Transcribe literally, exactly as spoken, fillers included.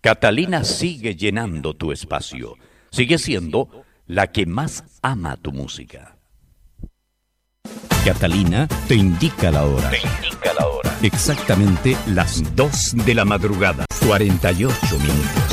Catalina sigue llenando tu espacio. Sigue siendo la que más ama tu música. Catalina te indica la hora. Te indica la hora. Exactamente las dos de la madrugada, cuarenta y ocho minutos.